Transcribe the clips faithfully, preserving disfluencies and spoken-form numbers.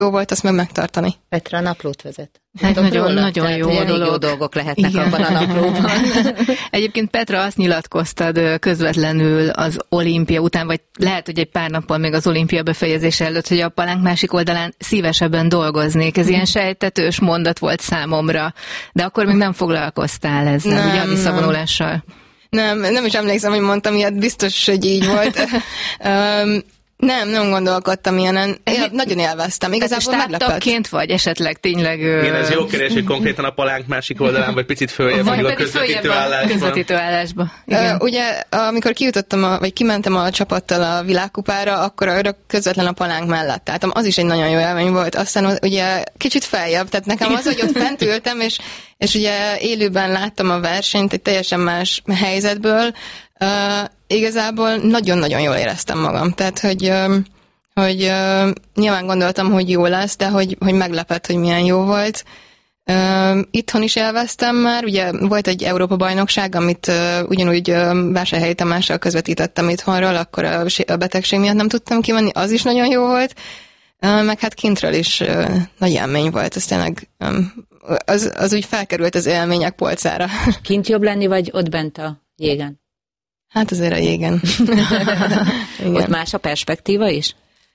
jó volt azt meg megtartani. Petra a naplót vezet. Hát nagyon, nagyon Tehát, jó dolog. jó dolgok lehetnek Igen. abban a naplóban. Egyébként Petra, azt nyilatkoztad közvetlenül az olimpia után, vagy lehet, hogy egy pár nappal még az olimpia befejezése előtt, hogy a palánk másik oldalán szívesebben dolgoznék. Ez ilyen sejtetős mondat volt számomra, de akkor még nem foglalkoztál ezzel, ugye a visszavonulással? Nem, nem is emlékszem, hogy mondtam ilyet, biztos, hogy így volt. um, Nem, nem gondolkodtam ilyenen. Én nagyon élveztem. Igazából meglepett. Vagy esetleg tényleg... Igen, ez jó kérdés, hogy konkrétan a palánk másik oldalán, vagy picit följebb, vagy a közvetítő állásban. közvetítő állásba. Igen. Uh, ugye, amikor kijutottam, a, vagy kimentem a csapattal a világkupára, akkor arra közvetlen a palánk mellett álltam. Az is egy nagyon jó élmény volt. Aztán ugye kicsit feljebb, tehát nekem az, hogy ott fent ültem, és, és ugye élőben láttam a versenyt egy teljesen más helyzetből, Uh, igazából nagyon-nagyon jól éreztem magam. Tehát, hogy, uh, hogy uh, nyilván gondoltam, hogy jó lesz, de hogy, hogy meglepett, hogy milyen jó volt. Uh, itthon is élveztem már, ugye volt egy Európa-bajnokság, amit uh, ugyanúgy uh, Vásárhelyi Tamással közvetítettem itthonról, akkor a, a betegség miatt nem tudtam kimenni, az is nagyon jó volt. Uh, meg hát kintről is uh, nagy élmény volt, ez tényleg um, az, az úgy felkerült az élmények polcára. Kint jobb lenni, vagy ott bent a jégen? Hát azért a jégen. Ott más a perspektíva is?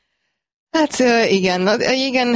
Hát igen, a jégen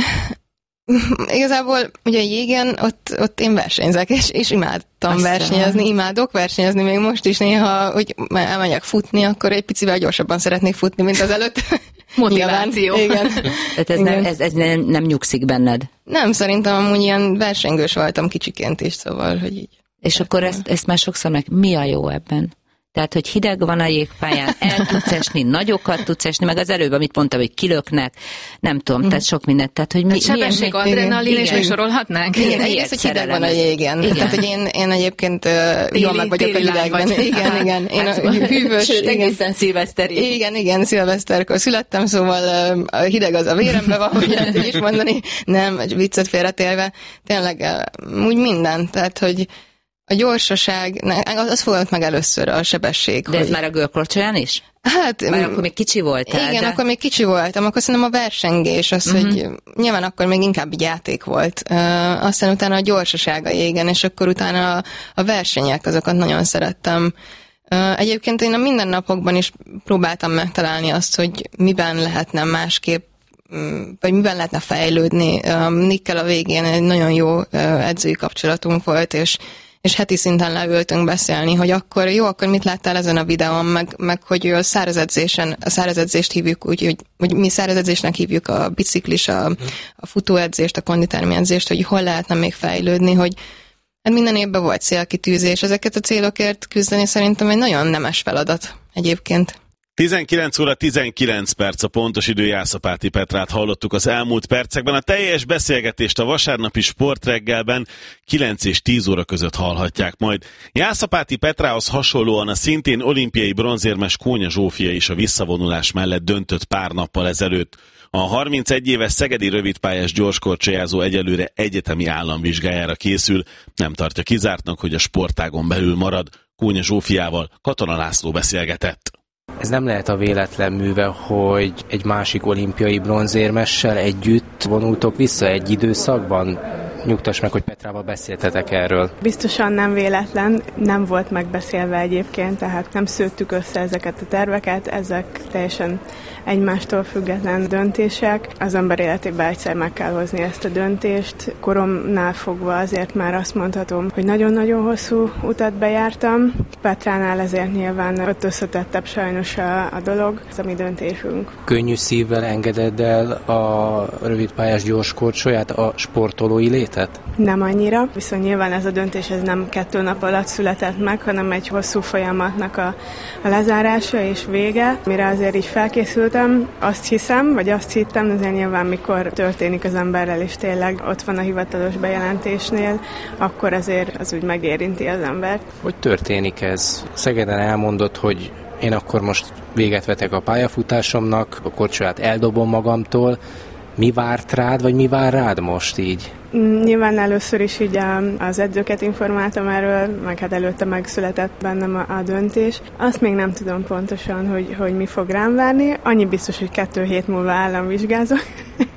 igazából ugye a jégen ott, ott én versenyzek, és, és imádtam Aztán. versenyezni, imádok versenyezni még most is néha, hogy elmegyek futni, akkor egy picivel gyorsabban szeretnék futni, mint az előtt. Motiváció. Igen. Tehát ez, igen. Nem, ez, ez nem, nem nyugszik benned? Nem, szerintem amúgy ilyen versengős voltam kicsiként is, szóval, hogy így. És akkor ezt, ezt már sokszor meg, mi a jó ebben? Tehát, hogy hideg van a jégpályán, el tudsz esni, nagyokat tudsz esni, meg az előbb, amit mondtam, hogy kilöknek, nem tudom, tehát sok mindent. Tehát, hogy mi, hát sebesség, adrenalin, és még sorolhatnánk. Igen, egyrészt, hogy hideg van a jégen. Igen. Tehát, hogy én, én egyébként uh, jól meg vagyok a hidegben. Vagy. Igen, igen. Én a hűvös. Sőt, egészen szilveszteri. Igen, igen, szilveszterkor születtem, szóval uh, a hideg az a véremben van, hogy lehet így is mondani. Nem, viccet félretélve. Tényleg uh, úgy minden. Tehát, hogy a gyorsaság, az fogott meg először a sebesség. De ez hogy... már a görkorcsolyán is? Hát... Már akkor még kicsi voltál, Igen, de... akkor még kicsi voltam, akkor szerintem a versengés az, uh-huh. hogy nyilván akkor még inkább így játék volt. Uh, aztán utána a gyorsaság a jégen, és akkor utána a, a versenyek, azokat nagyon szerettem. Uh, egyébként én a mindennapokban is próbáltam megtalálni azt, hogy miben lehetne másképp, vagy miben lehetne fejlődni. Uh, Nickkel a végén egy nagyon jó uh, edzői kapcsolatunk volt, és és heti szinten leültünk beszélni, hogy akkor jó, akkor mit láttál ezen a videón, meg, meg hogy a szárazedzésen, a szárazedzést hívjuk úgy, hogy, hogy mi szárazedzésnek hívjuk a biciklis, a, a futóedzést, a konditermiedzést, hogy hol lehetne még fejlődni, hogy hát minden évben volt célkitűzés. Ezeket a célokért küzdeni szerintem egy nagyon nemes feladat egyébként. tizenkilenc óra tizenkilenc perc a pontos idő, Jászapáti Petrát hallottuk az elmúlt percekben. A teljes beszélgetést a vasárnapi sportreggelben kilenc és tíz óra között hallhatják majd. Jászapáti Petrához hasonlóan a szintén olimpiai bronzérmes Kónya Zsófia is a visszavonulás mellett döntött pár nappal ezelőtt. A harmincegy éves szegedi rövidpályás gyorskorcsolyázó egyelőre egyetemi államvizsgájára készül, nem tartja kizártnak, hogy a sportágon belül marad. Kónya Zsófiával Katona László beszélgetett. Ez nem lehet a véletlen műve, hogy egy másik olimpiai bronzérmessel együtt vonultok vissza egy időszakban? Nyugtass meg, hogy Petrával beszéltetek erről. Biztosan nem véletlen, nem volt megbeszélve egyébként, tehát nem szőttük össze ezeket a terveket, ezek teljesen egymástól független döntések. Az ember életében egyszer meg kell hozni ezt a döntést. Koromnál fogva azért már azt mondhatom, hogy nagyon-nagyon hosszú utat bejártam. Petránál ezért nyilván ott összetettebb sajnos a, a dolog, ez a mi döntésünk. Könnyű szívvel engeded el a rövidpályás gyorskorcsolyát, a sportolói létet? Nem annyira, viszont nyilván ez a döntés ez nem kettő nap alatt született meg, hanem egy hosszú folyamatnak a, a lezárása és vége, mire azért így felkészültem. Azt hiszem, vagy azt hittem, azért nyilván mikor történik az emberrel és tényleg ott van a hivatalos bejelentésnél, akkor azért az úgy megérinti az embert. Hogy történik ez? Szegeden elmondott, hogy én akkor most véget vetek a pályafutásomnak, a korcsolyát eldobom magamtól. Mi várt rád, vagy mi vár rád most így? Nyilván először is így az edzőket informáltam erről, meg hát előtte megszületett bennem a, a döntés. Azt még nem tudom pontosan, hogy, hogy mi fog rám várni. Annyi biztos, hogy kettő hét múlva államvizsgázok.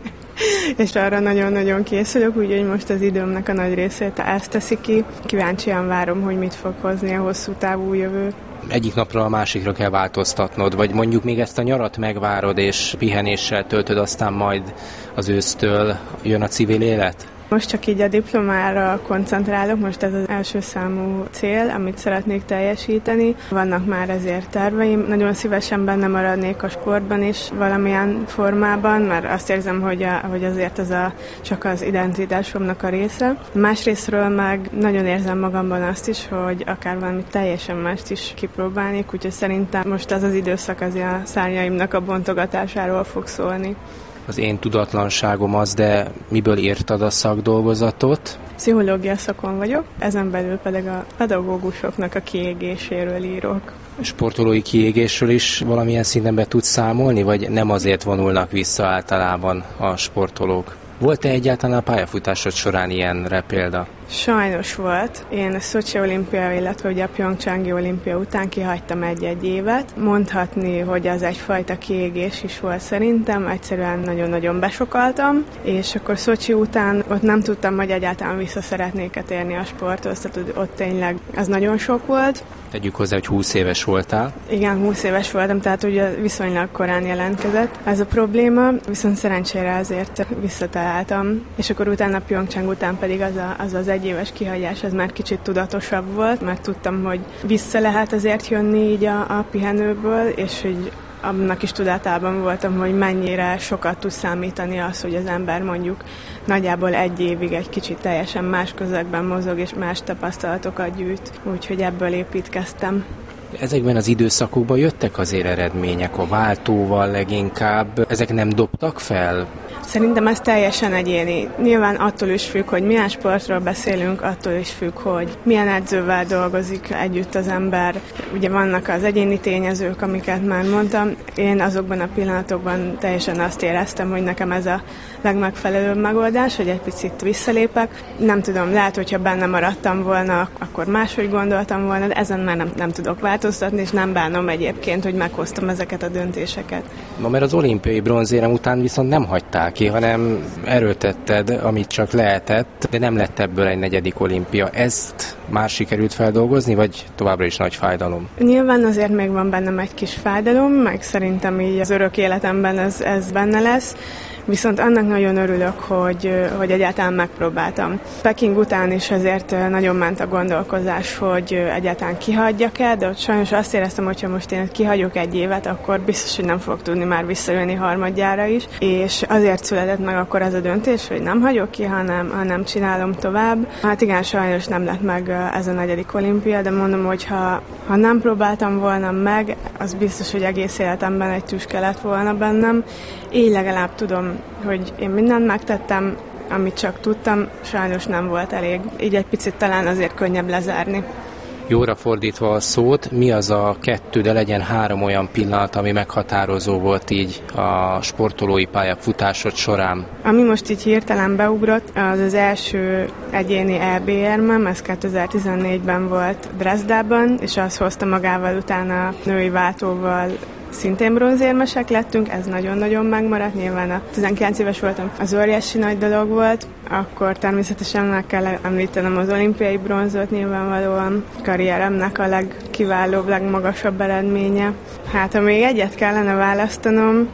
és arra nagyon-nagyon készülök, úgyhogy most az időmnek a nagy részét ezt teszi ki. Kíváncsian várom, hogy mit fog hozni a hosszú távú jövő. Egyik napra a másikra kell változtatnod, vagy mondjuk még ezt a nyarat megvárod, és pihenéssel töltöd, aztán majd az ősztől jön a civil élet? Most csak így a diplomára koncentrálok, most ez az első számú cél, amit szeretnék teljesíteni. Vannak már ezért terveim, nagyon szívesen benne maradnék a sportban is valamilyen formában, mert azt érzem, hogy, a, hogy azért ez a, csak az identitásomnak a része. Másrésztről meg nagyon érzem magamban azt is, hogy akár valami teljesen mást is kipróbálnék, úgyhogy szerintem most az az időszak az a szárnyaimnak a bontogatásáról fog szólni. Az én tudatlanságom az, de miből írtad a szakdolgozatot? Pszichológia szakon vagyok, ezen belül pedig a pedagógusoknak a kiégéséről írok. Sportolói kiégésről is valamilyen szinten be tudsz számolni, vagy nem azért vonulnak vissza általában a sportolók? Volt-e egyáltalán a pályafutásod során ilyenre példa? Sajnos volt. Én a Szocsi olimpia, illetve ugye a Pyeongchangi olimpia után kihagytam egy-egy évet. Mondhatni, hogy az egyfajta kiégés is volt szerintem. Egyszerűen nagyon-nagyon besokaltam, és akkor Szocsi után ott nem tudtam, hogy egyáltalán vissza szeretnék térni a sporthoz, tehát ott tényleg az nagyon sok volt. Tegyük hozzá, hogy húsz éves voltál. Igen, húsz éves voltam, tehát ugye viszonylag korán jelentkezett ez a probléma, viszont szerencsére azért visszataláltam, és akkor utána Pyeongchang után pedig az a, az, az egyéves kihagyás, ez már kicsit tudatosabb volt, mert tudtam, hogy vissza lehet azért jönni így a, a pihenőből, és hogy annak is tudatában voltam, hogy mennyire sokat tud számítani az, hogy az ember mondjuk nagyjából egy évig egy kicsit teljesen más közegben mozog, és más tapasztalatokat gyűjt. Úgyhogy ebből építkeztem. Ezekben az időszakokban jöttek azért eredmények, a váltóval leginkább. Ezek nem dobtak fel? Szerintem ez teljesen egyéni. Nyilván attól is függ, hogy milyen sportról beszélünk, attól is függ, hogy milyen edzővel dolgozik együtt az ember. Ugye vannak az egyéni tényezők, amiket már mondtam. Én azokban a pillanatokban teljesen azt éreztem, hogy nekem ez a legmegfelelőbb megoldás, hogy egy picit visszalépek. Nem tudom, lehet, hogyha benne maradtam volna, akkor máshogy gondoltam volna, de ezen már nem, nem tudok változtatni, és nem bánom egyébként, hogy meghoztam ezeket a döntéseket. Na, mert az olimpiai bronzérem után viszont nem hagytál ki, hanem erőtetted, amit csak lehetett, de nem lett ebből egy negyedik olimpia. Ezt már sikerült feldolgozni, vagy továbbra is nagy fájdalom? Nyilván azért még van bennem egy kis fájdalom, meg szerintem így az örök életemben ez, ez benne lesz. Viszont annak nagyon örülök, hogy, hogy egyáltalán megpróbáltam. Peking után is azért nagyon ment a gondolkozás, hogy egyáltalán kihagyjak-e, de ott sajnos azt éreztem, hogy ha most én kihagyok egy évet, akkor biztos, hogy nem fogok tudni már visszajönni harmadjára is. És azért született meg akkor ez a döntés, hogy nem hagyok ki, hanem, hanem csinálom tovább. Hát igen, sajnos nem lett meg ez a negyedik olimpia, de mondom, hogy ha, ha nem próbáltam volna meg, az biztos, hogy egész életemben egy tüske lett volna bennem. Így legalább tudom, hogy én mindent megtettem, amit csak tudtam, sajnos nem volt elég. Így egy picit talán azért könnyebb lezárni. Jóra fordítva a szót, mi az a kettő, de legyen három olyan pillanat, ami meghatározó volt így a sportolói pályafutásod során? Ami most így hirtelen beugrott, az az első egyéni é bé érmem, ez kétezer-tizennégyben volt Dresdában, és azt hozta magával utána a női váltóval, szintén bronzérmesek lettünk, ez nagyon-nagyon megmaradt, nyilván a tizenkilenc éves voltam, az óriási nagy dolog volt, akkor természetesen meg kell említenem az olimpiai bronzot, nyilvánvalóan karrieremnek a legkiválóbb, legmagasabb eredménye. Hát, ha még egyet kellene választanom,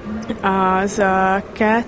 az a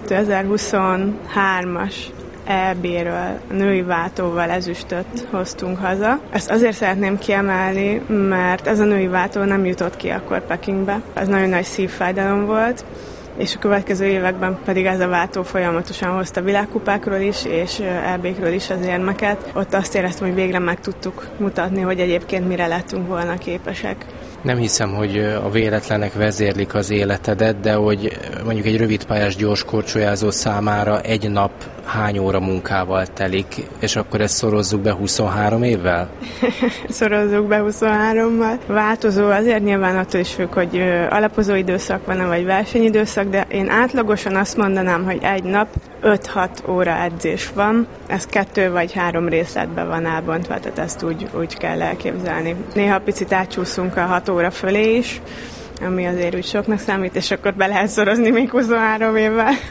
kétezer-huszonhármas é bé-ről, női váltóval ezüstöt hoztunk haza. Ezt azért szeretném kiemelni, mert ez a női váltó nem jutott ki akkor Pekingbe. Ez nagyon nagy szívfájdalom volt, és a következő években pedig ez a váltó folyamatosan hozta világkupákról is, és é békről is az érmeket. Ott azt éreztem, hogy végre meg tudtuk mutatni, hogy egyébként mire lettünk volna képesek. Nem hiszem, hogy a véletlenek vezérlik az életedet, de hogy mondjuk egy rövidpályás gyorskorcsolyázó számára egy nap hány óra munkával telik, és akkor ezt szorozzuk be huszonhárom évvel? Szorozzuk be huszonhárommal. Változó azért nyilván attól is függ, hogy alapozó időszak van-e, vagy versenyidőszak, de én átlagosan azt mondanám, hogy egy nap öt-hat óra edzés van, ez kettő vagy három részletben van elbontva, tehát ezt úgy, úgy kell elképzelni. Néha picit átcsúszunk a hat óra fölé is, ami azért úgy soknak számít, és akkor be lehet szorozni még huszonhárom évvel.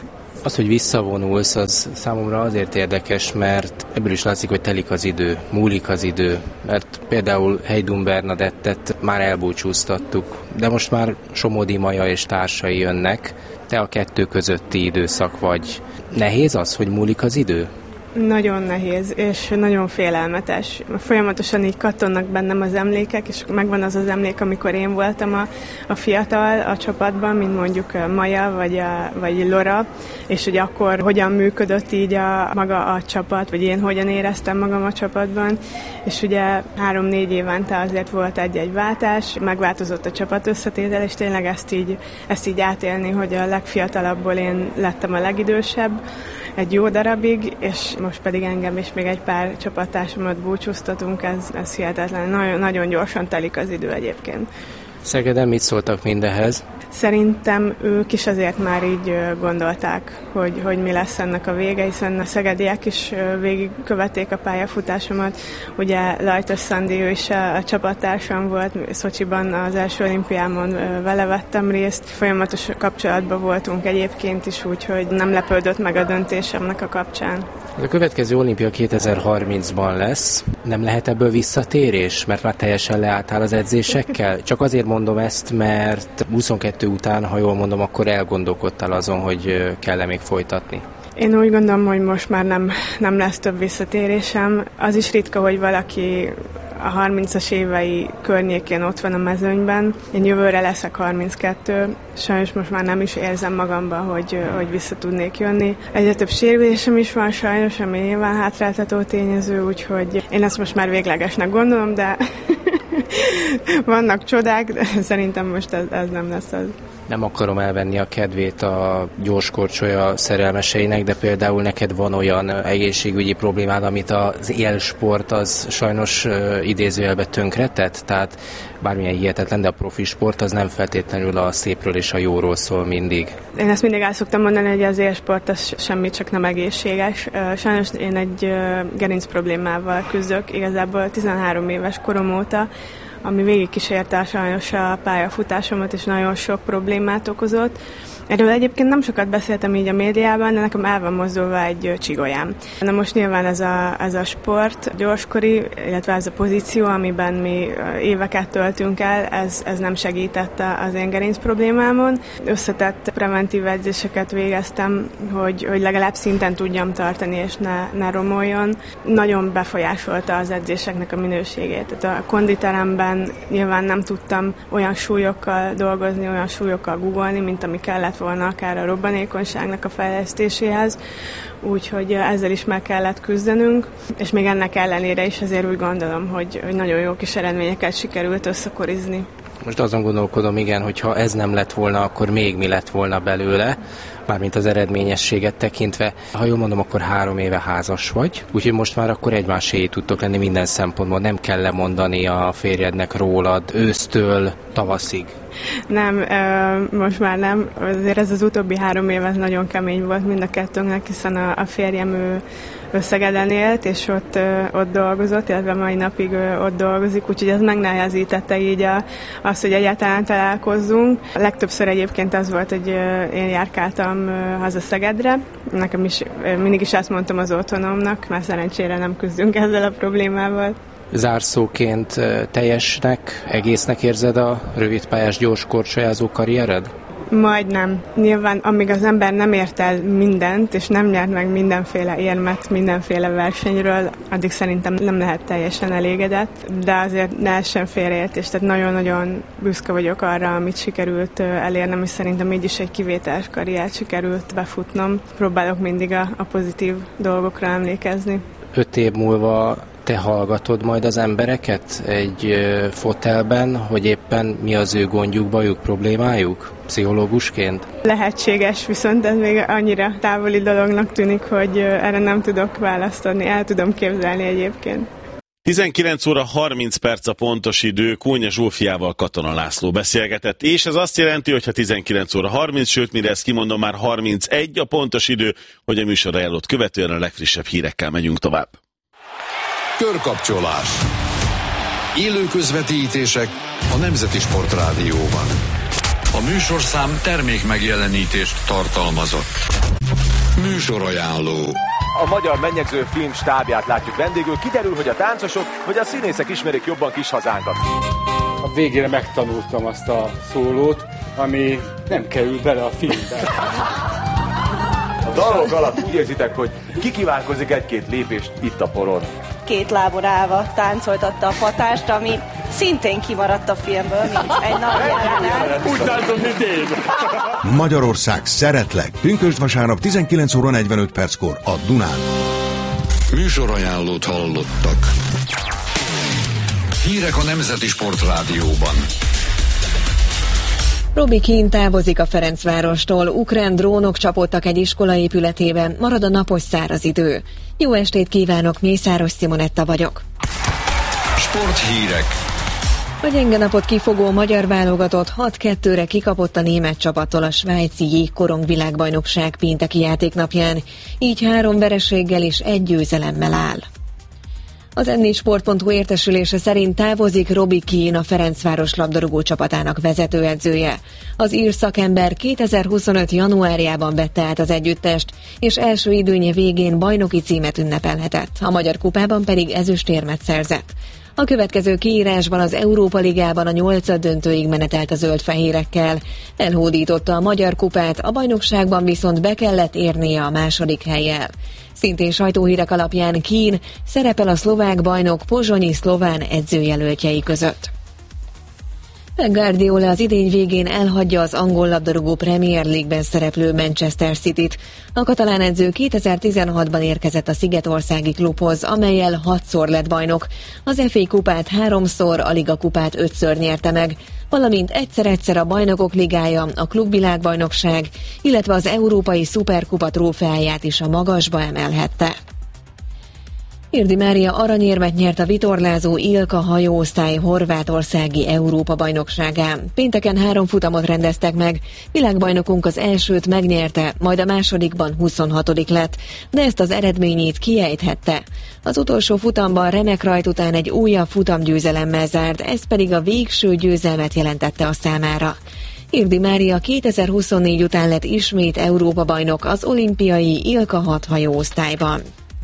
Az, hogy visszavonulsz, az számomra azért érdekes, mert ebből is látszik, hogy telik az idő, múlik az idő, mert például Heidun Bernadettet már elbúcsúztattuk, de most már Somodi Maja és társai jönnek. Te a kettő közötti időszak vagy. Nehéz az, hogy múlik az idő? Nagyon nehéz, és nagyon félelmetes. Folyamatosan így kattonnak bennem az emlékek, és megvan az az emlék, amikor én voltam a, a fiatal a csapatban, mint mondjuk Maja vagy, a, vagy Lora, és hogy akkor hogyan működött így a, maga a csapat, vagy én hogyan éreztem magam a csapatban, és ugye három-négy évente azért volt egy-egy váltás, megváltozott a csapat összetétel, és tényleg ezt így, ezt így átélni, hogy a legfiatalabbból én lettem a legidősebb, egy jó darabig, és most pedig engem és még egy pár csapattársamat búcsúztatunk, ez, ez hihetetlen. Nagyon, nagyon gyorsan telik az idő egyébként. Szegeden mit szóltak mindehhez? Szerintem ők is azért már így gondolták, hogy, hogy mi lesz ennek a vége, hiszen a szegediek is végigkövették a pályafutásomat. Ugye Lajtos Szandi, ő is a, a csapattársam volt, Szocsiban az első olimpiámon vele vettem részt. Folyamatos kapcsolatban voltunk egyébként is, úgyhogy nem lepődött meg a döntésemnek a kapcsán. A következő olimpia kétezer-harmincban lesz. Nem lehet ebből visszatérés, mert már teljesen leálltál az edzésekkel? Csak azért mondom ezt, mert huszonkettő után, ha jól mondom, akkor elgondolkodtál azon, hogy kell-e még folytatni. Én úgy gondolom, hogy most már nem, nem lesz több visszatérésem. Az is ritka, hogy valaki a harmincas évei környékén ott van a mezőnyben. Én jövőre leszek harminckettő, sajnos most már nem is érzem magamban, hogy, hogy vissza tudnék jönni. Egyre több sérülésem is van sajnos, ami nyilván hátráltató tényező, úgyhogy én ezt most már véglegesnek gondolom, de vannak csodák, de szerintem most ez, ez nem lesz az. Nem akarom elvenni a kedvét a gyorskorcsolya szerelmeseinek, de például neked van olyan egészségügyi problémád, amit az élsport az sajnos uh, idézőjelben tönkretett, tehát bármilyen hihetetlen, de a profi sport az nem feltétlenül a szépről és a jóról szól mindig. Én ezt mindig el szoktam mondani, hogy az élsport az semmi, csak nem egészséges. Sajnos én egy gerinc problémával küzdök, igazából tizenhárom éves korom óta, ami végigkísérte sajnos a pályafutásomat, és nagyon sok problémát okozott. Erről egyébként nem sokat beszéltem így a médiában, de nekem el van mozdulva egy csigolyám. Na most nyilván ez a, ez a sport, gyorskori, illetve ez a pozíció, amiben mi éveket töltünk el, ez, ez nem segítette az én gerinc problémámon. Összetett preventív edzéseket végeztem, hogy, hogy legalább szinten tudjam tartani, és ne, ne romoljon. Nagyon befolyásolta az edzéseknek a minőségét. Tehát a konditeremben nyilván nem tudtam olyan súlyokkal dolgozni, olyan súlyokkal googolni, mint ami kellett volna akár a robbanékonyságnak a fejlesztéséhez, úgyhogy ezzel is meg kellett küzdenünk, és még ennek ellenére is azért úgy gondolom, hogy, hogy nagyon jó kis eredményeket sikerült összekorizni. Most azon gondolkodom, igen, hogy ha ez nem lett volna, akkor még mi lett volna belőle, mármint az eredményességet tekintve. Ha jól mondom, akkor három éve házas vagy, úgyhogy most már akkor egymáséi tudtok lenni minden szempontból. Nem kell lemondani a férjednek rólad ősztől tavaszig. Nem, most már nem. Azért ez az utóbbi három év ez nagyon kemény volt mind a kettőnknek, hiszen a, a férjem ő Szegeden élt, és ott, ott dolgozott, illetve mai napig ott dolgozik, úgyhogy ez megnehezítette így a, azt, hogy egyáltalán találkozzunk. Legtöbbször egyébként az volt, hogy én járkáltam haza Szegedre. Nekem is mindig is azt mondtam az otthonomnak, mert szerencsére nem küzdünk ezzel a problémával. Zárszóként teljesnek, egésznek érzed a rövidpályás gyorskorcsolyázó karriered? Majdnem. Nyilván, amíg az ember nem ért el mindent, és nem nyert meg mindenféle érmet, mindenféle versenyről, addig szerintem nem lehet teljesen elégedett, de azért ne essen félreértés, tehát nagyon-nagyon büszke vagyok arra, amit sikerült elérnem, és szerintem így is egy kivételes karriert sikerült befutnom. Próbálok mindig a, a pozitív dolgokra emlékezni. Öt év múlva te hallgatod majd az embereket egy fotelben, hogy éppen mi az ő gondjuk, bajuk, problémájuk, pszichológusként? Lehetséges, viszont ez még annyira távoli dolognak tűnik, hogy erre nem tudok választ adni, el tudom képzelni egyébként. tizenkilenc óra harminc perc a pontos idő, Kónya Zsófiával Katona László beszélgetett, és ez azt jelenti, hogy ha tizenkilenc óra harminc, sőt, mire ezt kimondom, már harmincegy a pontos idő, hogy a műsor ajánlót követően a legfrissebb hírekkel megyünk tovább. Körkapcsolás. Élő közvetítések a Nemzeti Sportrádióban. A műsorszám termék megjelenítést tartalmazott. Műsorajánló. A magyar mennyegző film stábját látjuk vendégül. Kiderül, hogy a táncosok vagy a színészek ismerik jobban kis hazánkat. A végére megtanultam azt a szólót, ami nem kerül bele a filmbe. A dalok alatt úgy érzitek, hogy kikívánkozik egy-két lépést itt a poron. Két lábon állva táncoltatta a patást, ami szintén kimaradt a filmből, mint egy nagy jelenet. Úgy táncol, mint én. Magyarország, szeretlek. Pünkösd vasárnap tizenkilenc óra negyvenöt perckor a Dunán. Műsorajánlót hallottak. Hírek a Nemzeti Sportrádióban. Robbie Keane távozik a Ferencvárostól, ukrán drónok csapódtak egy iskola épületében, marad a napos száraz idő. Jó estét kívánok, Mészáros Simonetta vagyok. Sporthírek. A gyenge napot kifogó magyar válogatott hat kettőre kikapott a német csapattól a svájci jégkorong világbajnokság pénteki játéknapján, így három vereséggel és egy győzelemmel áll. Az en négy sport pont hu értesülése szerint távozik Robbie Keane, a Ferencváros labdarúgó csapatának vezetőedzője. Az ír szakember kétezer-huszonöt januárjában vette át az együttest, és első időnye végén bajnoki címet ünnepelhetett, a Magyar Kupában pedig ezüstérmet szerzett. A következő kiírásban az Európa Ligában a nyolcad döntőig menetelt a zöld-fehérekkel. Elhódította a Magyar Kupát, a bajnokságban viszont be kellett érnie a második hellyel. Szintén sajtóhírek alapján Keane szerepel a szlovák bajnok pozsonyi szlován edzőjelöltjei között. Pep Guardiola az idény végén elhagyja az angol labdarúgó Premier League-ben szereplő Manchester Cityt. A katalán edző kétezer-tizenhatban érkezett a szigetországi klubhoz, amellyel hatszor lett bajnok. Az ef á kupát háromszor, a Liga kupát ötször nyerte meg, valamint egyszer-egyszer a Bajnokok Ligája, a Klubvilágbajnokság, illetve az Európai Szuperkupa trófeáját is a magasba emelhette. Irdi Mária aranyérmet nyert a vitorlázó Ilka hajóosztály horvátországi Európa-bajnokságán. Pénteken három futamot rendeztek meg, világbajnokunk az elsőt megnyerte, majd a másodikban huszonhatodik lett, de ezt az eredményét kiejthette. Az utolsó futamban remek rajt után egy újabb futamgyőzelemmel zárt, ez pedig a végső győzelmet jelentette a számára. Irdi Mária kétezer-huszonnégy után lett ismét Európa-bajnok az olimpiai Ilka hat hajóosztályban.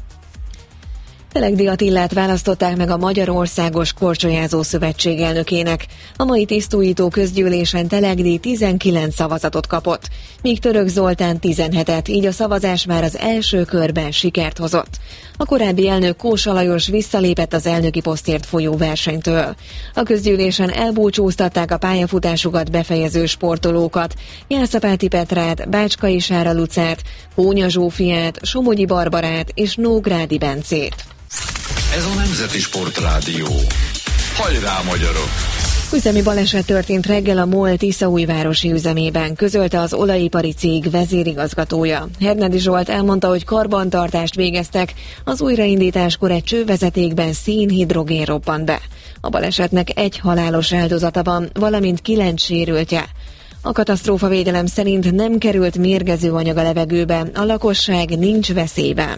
Telegdi Attillát választották meg a Magyar Országos Korcsolyázó Szövetség elnökének. A mai tisztújító közgyűlésen Telegdi tizenkilenc szavazatot kapott, míg Török Zoltán tizenhetet, így a szavazás már az első körben sikert hozott. A korábbi elnök Kósa Lajos visszalépett az elnöki posztért folyó versenytől. A közgyűlésen elbúcsúztatták a pályafutásukat befejező sportolókat, Jászapáti Petrát, Bácskai Sára Lucát, Kónya Zsófiát, Somogyi Barbarát és Nógrádi Bencét. Ez a Nemzeti Sportrádió. Hajrá, magyarok! Üzemi baleset történt reggel a MOL Tiszaújvárosi üzemében, közölte az olajipari cég vezérigazgatója. Hernedi Zsolt elmondta, hogy karbantartást végeztek, az újraindításkor egy csővezetékben szénhidrogén robbant be. A balesetnek egy halálos áldozata van, valamint kilenc sérültje. A katasztrófavédelem szerint nem került mérgező anyag a levegőbe, a lakosság nincs veszélyben.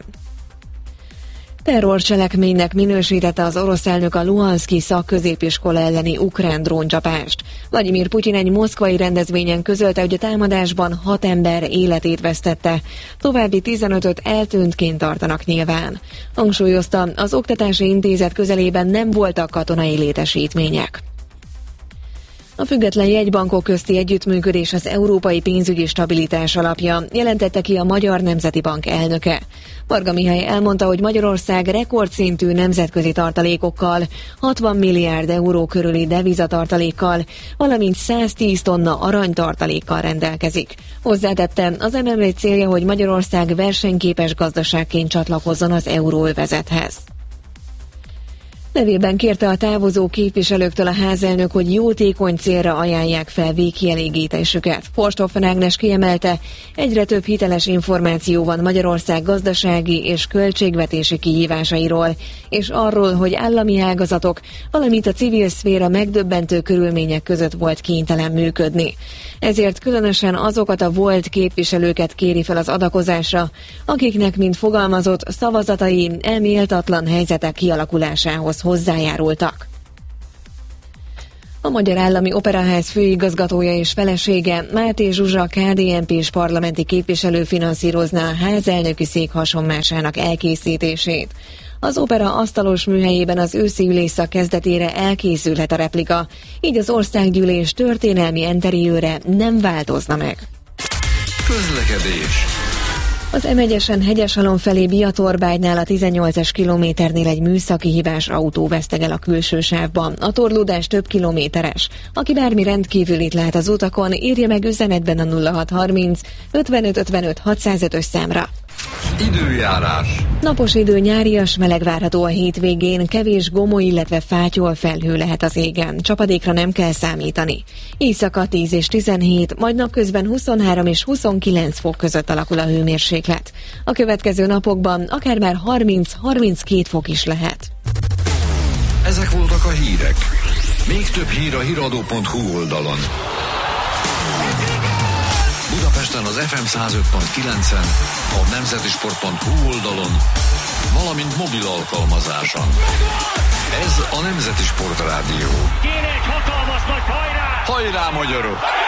Terrorcselekménynek minősítette az orosz elnök a Luhanszki szakközépiskola elleni ukrán dróncsapást. Vladimir Putyin egy moszkvai rendezvényen közölte, hogy a támadásban hat ember életét vesztette, további tizenötöt eltűntként tartanak nyilván. Hangsúlyozta, az oktatási intézet közelében nem voltak katonai létesítmények. A független jegybankok közti együttműködés az európai pénzügyi stabilitás alapja, jelentette ki a Magyar Nemzeti Bank elnöke. Varga Mihály elmondta, hogy Magyarország rekordszintű nemzetközi tartalékokkal, hatvan milliárd euró körüli devizatartalékkal, valamint száztíz tonna aranytartalékkal rendelkezik. Hozzátette, az em em er célja, hogy Magyarország versenyképes gazdaságként csatlakozzon az euróövezethez. Levélben kérte a távozó képviselőktől a házelnök, hogy jótékony célra ajánlják fel végkielégítésüket. Forsthoffen Ágnes kiemelte, egyre több hiteles információ van Magyarország gazdasági és költségvetési kihívásairól, és arról, hogy állami ágazatok, valamint a civil szféra megdöbbentő körülmények között volt kénytelen működni. Ezért különösen azokat a volt képviselőket kéri fel az adakozásra, akiknek, mint fogalmazott, szavazatai elméltatlan helyzetek kialakulásához hozzájárultak. A Magyar Állami Operaház főigazgatója és felesége, Máté Zsuzsa ká dé en pés parlamenti képviselő finanszírozná a házelnöki szék hasonmásának elkészítését. Az opera asztalos műhelyében az őszi ülésszak kezdetére elkészülhet a replika, így az országgyűlés történelmi enteriőre nem változna meg. Közlekedés. Az em egyesen Hegyesalon felé Biatorbágynál a tizennyolcas kilométernél egy műszaki hibás autó vesztegel a külső sávban. A torlódás több kilométeres. Aki bármi rendkívülit lát az utakon, írja meg üzenetben a nulla hat harminc ötvenöt ötvenöt hatszázötös számra. Időjárás. Napos idő, nyárias meleg várható a hétvégén, kevés gomoly, illetve fátyol felhő lehet az égen. Csapadékra nem kell számítani. Éjszaka tíz és tizenhét, majd napközben huszonhárom és huszonkilenc fok között alakul a hőmérséklet. A következő napokban akár már harminc-harminckét fok is lehet. Ezek voltak a hírek. Még több hír a híradó pont hú oldalon. Budapesten az ef em száz öt pont kilencen, a nemzeti sport pont hú oldalon, valamint mobil alkalmazáson. Ez a Nemzeti Sport Rádió. Kéne egy hatalmas nagy hajrá! Hajrá, magyarok!